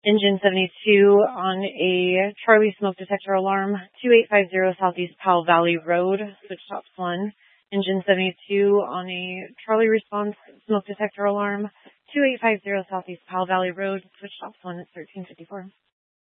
Engine 72 on a Charlie smoke detector alarm, 2850 Southeast Powell Valley Road, switch tops 1. Engine 72 on a Charlie response smoke detector alarm, 2850 Southeast Powell Valley Road, switch tops 1 at 1354.